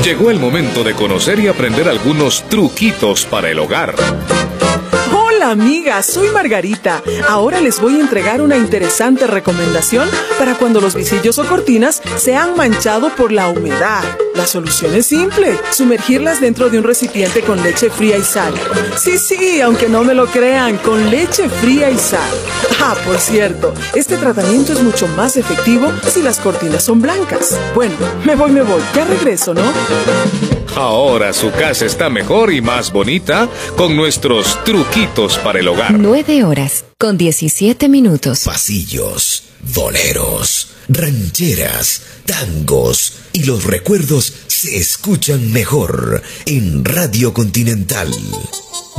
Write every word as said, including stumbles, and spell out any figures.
Llegó el momento de conocer y aprender algunos truquitos para el hogar. Hola amigas, soy Margarita. Ahora les voy a entregar una interesante recomendación para cuando los visillos o cortinas se han manchado por la humedad. La solución es simple, sumergirlas dentro de un recipiente con leche fría y sal. Sí, sí, aunque no me lo crean, con leche fría y sal. Ah, por cierto, este tratamiento es mucho más efectivo si las cortinas son blancas. Bueno, me voy, me voy, ya regreso, ¿no? Ahora su casa está mejor y más bonita con nuestros truquitos para el hogar. Nueve horas con diecisiete minutos. Pasillos, boleros, rancheras, tangos y los recuerdos se escuchan mejor en Radio Continental.